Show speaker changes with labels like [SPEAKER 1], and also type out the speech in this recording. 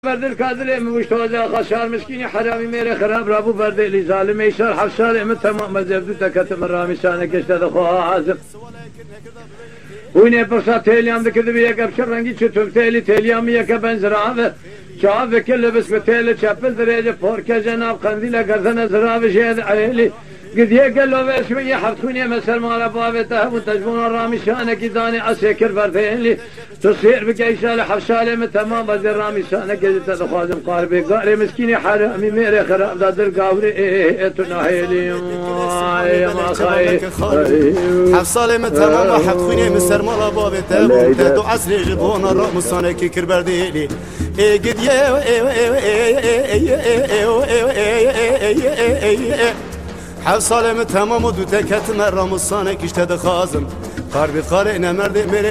[SPEAKER 1] برد الكادر مش توجه خشار مسكين حرامي ميري خراب رابو برد اللي ظالم يشار حفشار من تمام مزبدو تكتم الرامي شانك اشتد خوها عازم ويني برسا تيليام ذكذب يكب شرنجي چطور تيليام يكب انزرابه شعب كل بس بتيلي چپل دريجه پوركه جناب قنديله گردن زرابه شهد عيلي قد يقل له بشوية حفتوني مسر مالا بابته وتجبون الرامي شانك داني اسيكر بردين لي تصير بكيشال حفشالي من تمام بدر رامي شانك جدت خازم قاربي قاري مسكيني حرامي ميري خراب دادر قاوري تناهيلي يا ما خاي
[SPEAKER 2] حفصالي من تمام حفتوني مسر مالا بابته وتدو عسلي جبون الرامي شانك كر بردين لي قد حفصالي من تمام ودو تكت مرام الصانك اشتد خازم قاربي قارئنا مرد